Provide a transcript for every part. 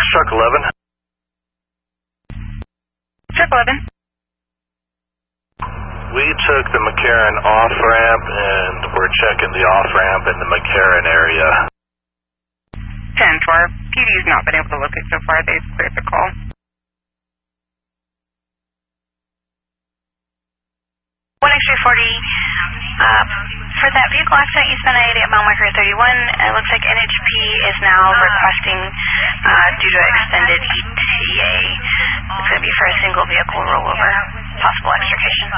Truck 11. Truck 11. We took the McCarran off-ramp, and we're checking the off-ramp in the McCarran area. 10-4. PD's not been able to locate so far. They've cleared the call. 1X340, for that vehicle accident you spent at mile marker 31, it looks like NHP is now requesting, due to extended ETA, it's going to be for a single vehicle rollover, possible extrication.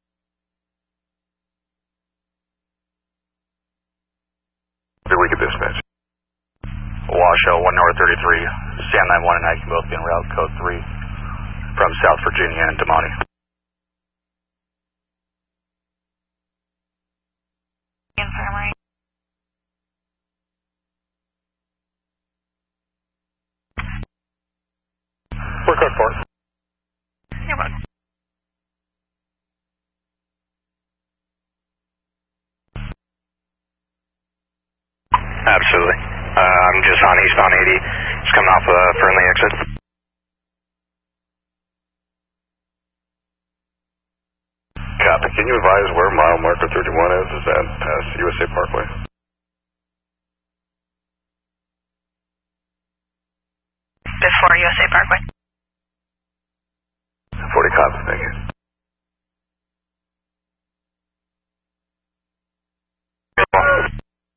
We could dispatch. Washoe, 1 North 33, Sam 91 and I can both be in route code 3 from South Virginia and Damani. Infirmary. We're code 4. You're welcome. Absolutely. I'm just on eastbound 80. It's coming off a friendly exit. Copy. Can you advise where mile marker 31 is? Is that past USA Parkway? Before USA Parkway.